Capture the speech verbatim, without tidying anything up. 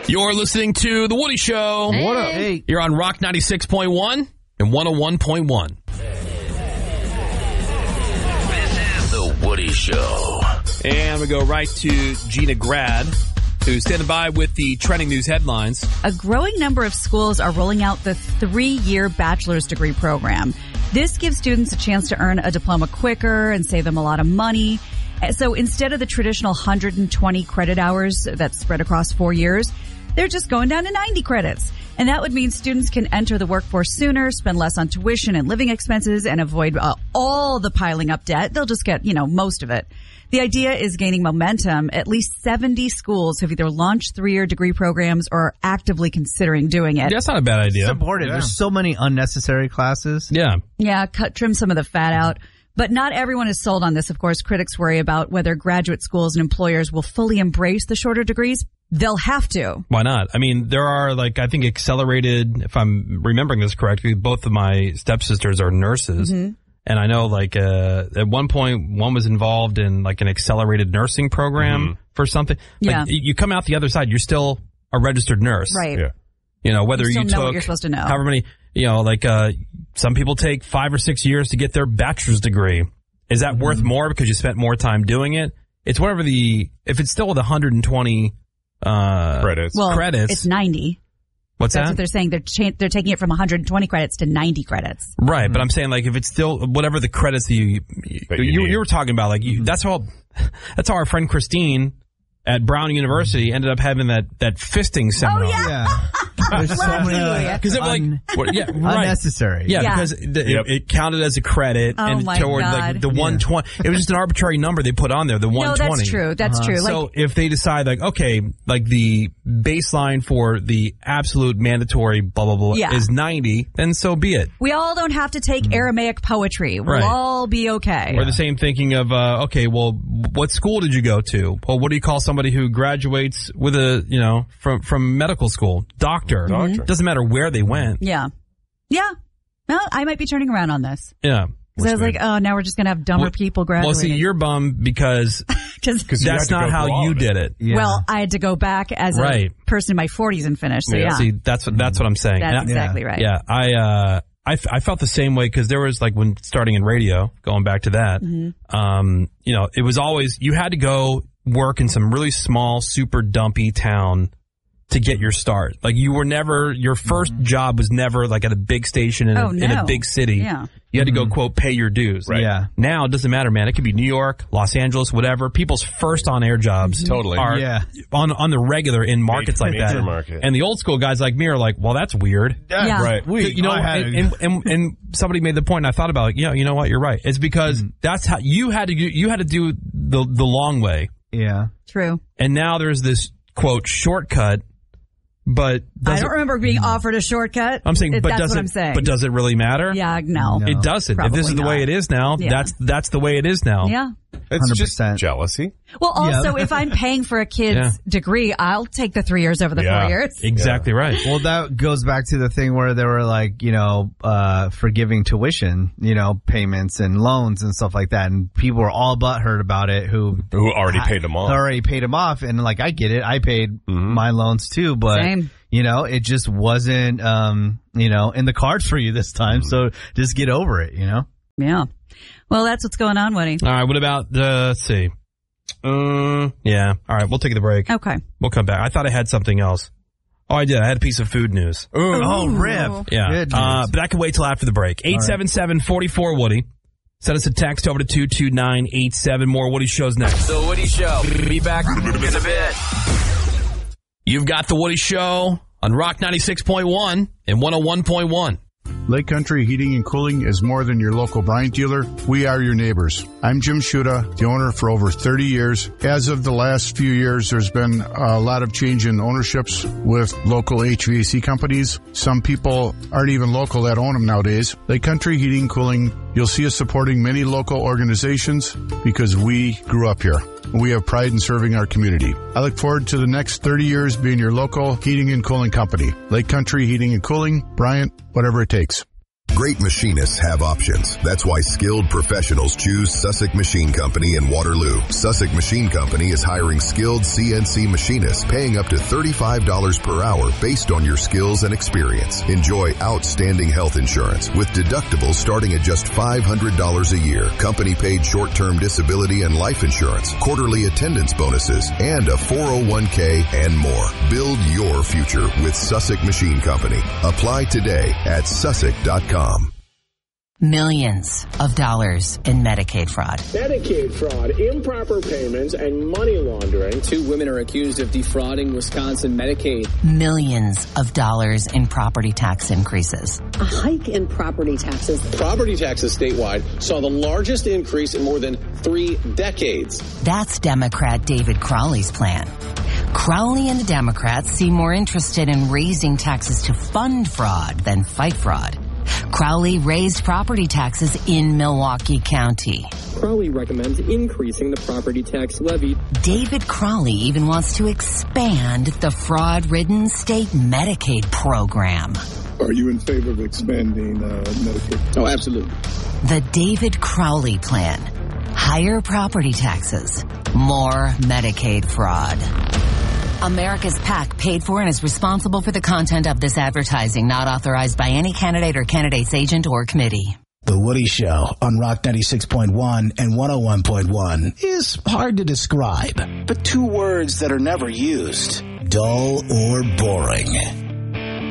You're listening to The Woody Show. Hey. What up? Hey. You're on Rock ninety-six point one and one oh one point one. This is The Woody Show. And we go right to Gina Grad, who's standing by with the trending news headlines. A growing number of schools are rolling out the three-year bachelor's degree program. This gives students a chance to earn a diploma quicker and save them a lot of money. So instead of the traditional one hundred twenty credit hours that's spread across four years, they're just going down to ninety credits. And that would mean students can enter the workforce sooner, spend less on tuition and living expenses, and avoid uh, all the piling up debt. They'll just get, you know, most of it. The idea is gaining momentum. At least seventy schools have either launched three-year degree programs or are actively considering doing it. That's not a bad idea. It's important. Yeah. There's so many unnecessary classes. Yeah. Yeah, cut, trim some of the fat out. But not everyone is sold on this. Of course, critics worry about whether graduate schools and employers will fully embrace the shorter degrees. They'll have to. Why not? I mean, there are, like, I think accelerated, if I'm remembering this correctly, both of my stepsisters are nurses. Mm-hmm. And I know, like, uh, at one point, one was involved in, like, an accelerated nursing program mm-hmm. for something. Like, yeah. You come out the other side, you're still a registered nurse. Right. Yeah. You know, whether you, still you know took what you're supposed to know. however many, you know, like, uh, some people take five or six years to get their bachelor's degree. Is that mm-hmm. worth more because you spent more time doing it? It's whatever the, if it's still with one hundred twenty uh, credits. Well, credits. it's ninety. What's That's that? what they're saying. They're cha- they're taking it from one hundred twenty credits to ninety credits. Right, mm-hmm. but I'm saying, like, if it's still whatever the credits that you you, you, you, you were talking about, like, you, that's how that's how our friend Christine at Brown University ended up having that that fisting seminar. Oh yeah. Yeah. There's so many Because it was un- like, what, yeah, right. unnecessary. Yeah, Yeah. because the, Yep. it, it counted as a credit, Oh, and my toward God. like the one twenty. It was just an arbitrary number they put on there, the one No, twenty. that's true. That's Uh-huh. true. So Like, if they decide, like, okay, like the baseline for the absolute mandatory blah blah blah Yeah. is ninety, then so be it. we all don't have to take Aramaic poetry. We'll Right. all be okay. Or the same thinking of, uh, okay, well, what school did you go to? Well, what do you call somebody who graduates with a, you know, from from medical school? Doctor. Doctor. Doesn't matter where they went. Yeah. Yeah. Well, I might be turning around on this. Yeah. Because I was like, oh, now we're just going to have dumber Well- people Well, graduating. see, you're bummed because 'Cause- you had that's to not go how through all you of it. did it. Yeah. Well, I had to go back as Right. a person in my forties and finish. So, Yeah. yeah. See, that's what that's what I'm saying. That's And I- exactly right. Yeah, I uh, I, f- I felt the same way because there was like when starting in radio, going back to that, Mm-hmm. um, you know, it was always you had to go work in some really small, super dumpy town to get your start. Like you were never, your first job was never like at a big station in, Oh, a, in a no. big city. Yeah. You had to go, quote, pay your dues. Right. Yeah. Now it doesn't matter, man. It could be New York, Los Angeles, whatever. People's first on air jobs Totally. are Yeah. on on the regular in markets like major that. market. And the old school guys like me are like, well, that's weird. Yeah. Right. We, You know, I had and, it. and, and, and somebody made the point, and I thought about it. You know, you know what? You're right. It's because that's how you had to do, you had to do the the long way, yeah. True. and now there's this quote shortcut. But I does don't it, remember being offered a shortcut. I'm saying, If but that's does what it? I'm saying. But does it really matter? Yeah, no. No. It doesn't. If this is Probably the way not. it is now, Yeah. that's that's the way it is now. Yeah. It's just one hundred percent. jealousy. Well, also, Yeah. if I'm paying for a kid's Yeah. degree, I'll take the three years over the Yeah. four years. Exactly right. Well, that goes back to the thing where they were like, you know, uh, forgiving tuition, you know, payments and loans and stuff like that. And people were all butthurt about it who Who already paid them off. already paid them off. And like, I get it. I paid my loans too, but Same. you know, it just wasn't, um, you know, in the cards for you this time. So just get over it, you know? Yeah. Well, that's what's going on, Woody. All right. What about the? Let's see. Um. Yeah. All right. We'll take the break. Okay. We'll come back. I thought I had something else. Oh, I did. I had a piece of food news. Oh, rip. Yeah. Good Uh, news. but that can wait till after the break. eight seven seven, four four, Woody. Send us a text over to two two nine eight seven. More Woody Show's next. The Woody Show. Be back in a bit. You've got The Woody Show on Rock ninety-six point one and one oh one point one. Lake Country Heating and Cooling is more than your local Bryant dealer. We are your neighbors. I'm Jim Shuda, the owner for over thirty years. As of the last few years, there's been a lot of change in ownerships with local H V A C companies. Some people aren't even local that own them nowadays. Lake Country Heating and Cooling, you'll see us supporting many local organizations because we grew up here. We have pride in serving our community. I look forward to the next thirty years being your local heating and cooling company. Lake Country Heating and Cooling, Bryant, whatever it takes. Great machinists have options. That's why skilled professionals choose Sussex Machine Company in Waterloo. Sussex Machine Company is hiring skilled C N C machinists, paying up to thirty-five dollars per hour based on your skills and experience. Enjoy outstanding health insurance with deductibles starting at just five hundred dollars a year, company paid short-term disability and life insurance, quarterly attendance bonuses, and a four oh one k and more. Build your future with Sussex Machine Company. Apply today at sussex dot com. Millions of dollars in Medicaid fraud. Medicaid fraud, improper payments, and money laundering. Two women are accused of defrauding Wisconsin Medicaid. Millions of dollars in property tax increases. A hike in property taxes. Property taxes statewide saw the largest increase in more than three decades. That's Democrat David Crowley's plan. Crowley and the Democrats seem more interested in raising taxes to fund fraud than fight fraud. Crowley raised property taxes in Milwaukee County. Crowley recommends increasing the property tax levy. David Crowley even wants to expand the fraud-ridden state Medicaid program. Are you in favor of expanding uh, Medicaid? Oh, absolutely. The David Crowley plan. Higher property taxes. More Medicaid fraud. America's PAC paid for and is responsible for the content of this advertising, not authorized by any candidate or candidate's agent or committee. The Woody Show on Rock ninety-six point one and one oh one point one is hard to describe, but two words that are never used: dull or boring.